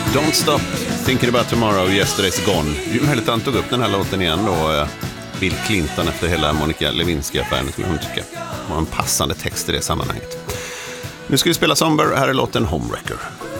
Don't stop thinking about tomorrow, yesterday's gone. Det är möjligt att han tog upp den här låten igen då. Bill Clinton efter hela Monica Lewinsky-affären, som jag tycker var en passande text i det sammanhanget. Nu ska vi spela Somber, här är låten Homewrecker.